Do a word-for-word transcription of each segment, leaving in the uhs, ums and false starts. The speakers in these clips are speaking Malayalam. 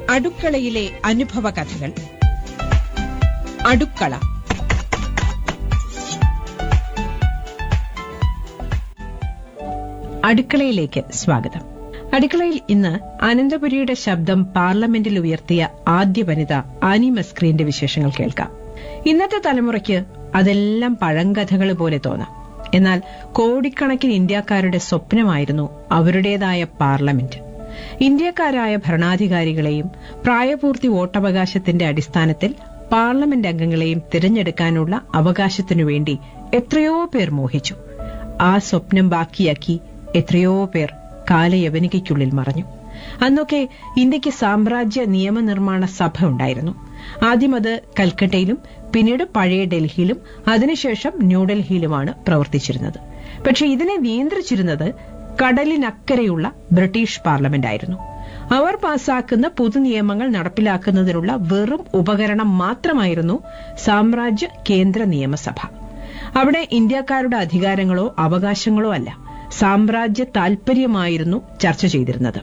അടുക്കളയിലെ അനുഭവ കഥകൾ. അടുക്കള. അടുക്കളയിലേക്ക് സ്വാഗതം. അടുക്കളയിൽ ഇന്ന് അനന്തപുരിയുടെ ശബ്ദം പാർലമെന്റിൽ ഉയർത്തിയ ആദ്യ വനിത ആനി മസ്ക്രീന്റെ വിശേഷങ്ങൾ കേൾക്കാം. ഇന്നത്തെ തലമുറയ്ക്ക് അതെല്ലാം പഴങ്കഥകൾ പോലെ തോന്നാം. എന്നാൽ കോടിക്കണക്കിന് ഇന്ത്യക്കാരുടെ സ്വപ്നമായിരുന്നു അവരുടേതായ പാർലമെന്റ്. ഇന്ത്യക്കാരായ ഭരണാധികാരികളെയും പ്രായപൂർത്തി വോട്ടവകാശത്തിന്റെ അടിസ്ഥാനത്തിൽ പാർലമെന്റ് അംഗങ്ങളെയും തിരഞ്ഞെടുക്കാനുള്ള അവകാശത്തിനുവേണ്ടി എത്രയോ പേർ മോഹിച്ചു. ആ സ്വപ്നം ബാക്കിയാക്കി എത്രയോ പേർ കാലയവനികയ്ക്കുള്ളിൽ മറഞ്ഞു. അന്നൊക്കെ ഇന്ത്യക്ക് സാമ്രാജ്യ നിയമനിർമ്മാണ സഭ ഉണ്ടായിരുന്നു. ആദ്യം അത് കൽക്കട്ടയിലും പിന്നീട് പഴയ ഡൽഹിയിലും അതിനുശേഷം ന്യൂഡൽഹിയിലുമാണ് പ്രവർത്തിച്ചിരുന്നത്. പക്ഷെ ഇതിനെ നിയന്ത്രിച്ചിരുന്നത് കടലിനക്കരെയുള്ള ബ്രിട്ടീഷ് പാർലമെന്റായിരുന്നു. അവർ പാസാക്കുന്ന പൊതുനിയമങ്ങൾ നടപ്പിലാക്കുന്നതിനുള്ള വെറും ഉപകരണം മാത്രമായിരുന്നു സാമ്രാജ്യ കേന്ദ്ര നിയമസഭ. അവിടെ ഇന്ത്യക്കാരുടെ അധികാരങ്ങളോ അവകാശങ്ങളോ അല്ല, സാമ്രാജ്യ താൽപര്യമായിരുന്നു ചർച്ച ചെയ്തിരുന്നത്.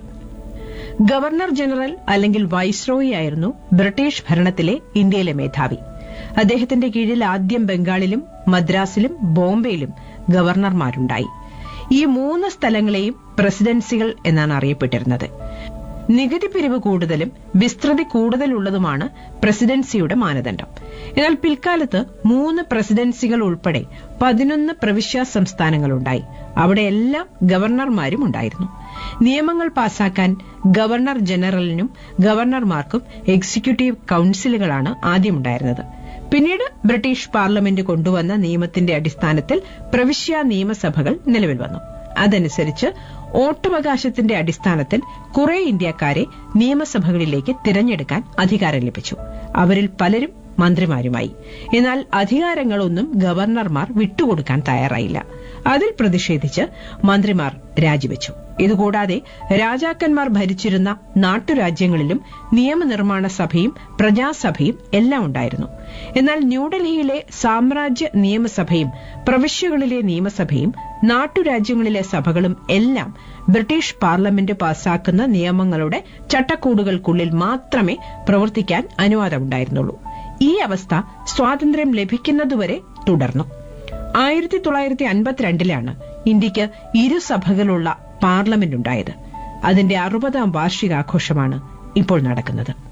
ഗവർണർ ജനറൽ അല്ലെങ്കിൽ വൈസ്രോയി ആയിരുന്നു ബ്രിട്ടീഷ് ഭരണത്തിലെ ഇന്ത്യയിലെ മേധാവി. അദ്ദേഹത്തിന്റെ കീഴിൽ ആദ്യം ബംഗാളിലും മദ്രാസിലും ബോംബെയിലും ഗവർണർമാരുണ്ടായി. ഈ മൂന്ന് സ്ഥലങ്ങളെയും പ്രസിഡൻസികൾ എന്നാണ് അറിയപ്പെട്ടിരുന്നത്. നികുതി പിരിവ് കൂടുതലും വിസ്തൃതി കൂടുതലുള്ളതുമാണ് പ്രസിഡൻസിയുടെ മാനദണ്ഡം. എന്നാൽ പിൽക്കാലത്ത് മൂന്ന് പ്രസിഡൻസികൾ ഉൾപ്പെടെ പതിനൊന്ന് പ്രവിശ്യാ സംസ്ഥാനങ്ങളുണ്ടായി. അവിടെയെല്ലാം ഗവർണർമാരും ഉണ്ടായിരുന്നു. നിയമങ്ങൾ പാസാക്കാൻ ഗവർണർ ജനറലിനും ഗവർണർമാർക്കും എക്സിക്യൂട്ടീവ് കൌൺസിലുകളാണ് ആദ്യമുണ്ടായിരുന്നത്. പിന്നീട് ബ്രിട്ടീഷ് പാർലമെന്റ് കൊണ്ടുവന്ന നിയമത്തിന്റെ അടിസ്ഥാനത്തിൽ പ്രവിശ്യാ നിയമസഭകൾ നിലവിൽ വന്നു. അതനുസരിച്ച് വോട്ടവകാശത്തിന്റെ അടിസ്ഥാനത്തിൽ കുറെ ഇന്ത്യക്കാരെ നിയമസഭകളിലേക്ക് തിരഞ്ഞെടുക്കാൻ അധികാരം ലഭിച്ചു. അവരിൽ പലരും മന്ത്രിമാരുമായി. എന്നാൽ അധികാരങ്ങളൊന്നും ഗവർണർമാർ വിട്ടുകൊടുക്കാൻ തയ്യാറായില്ല. അതിൽ പ്രതിഷേധിച്ച് മന്ത്രിമാർ രാജിവെച്ചു. ഇതുകൂടാതെ രാജാക്കന്മാർ ഭരിച്ചിരുന്ന നാട്ടുരാജ്യങ്ങളിലും നിയമനിർമ്മാണ സഭയും പ്രജാസഭയും എല്ലാം ഉണ്ടായിരുന്നു. എന്നാൽ ന്യൂഡൽഹിയിലെ സാമ്രാജ്യ നിയമസഭയും പ്രവിശ്യകളിലെ നിയമസഭയും നാട്ടുരാജ്യങ്ങളിലെ സഭകളും എല്ലാം ബ്രിട്ടീഷ് പാർലമെന്റ് പാസാക്കുന്ന നിയമങ്ങളുടെ ചട്ടക്കൂടുകൾക്കുള്ളിൽ മാത്രമേ പ്രവർത്തിക്കാൻ അനുവാദമുണ്ടായിരുന്നുള്ളൂ. ഈ അവസ്ഥ സ്വാതന്ത്ര്യം ലഭിക്കുന്നതുവരെ തുടർന്നു. ആയിരത്തി തൊള്ളായിരത്തി അൻപത്തിരണ്ടിലാണ് ഇന്ത്യക്ക് ഇരുസഭകളുള്ള പാർലമെന്റ് ഉണ്ടായത്. അതിന്റെ അറുപതാം വാർഷികാഘോഷമാണ് ഇപ്പോൾ നടക്കുന്നത്.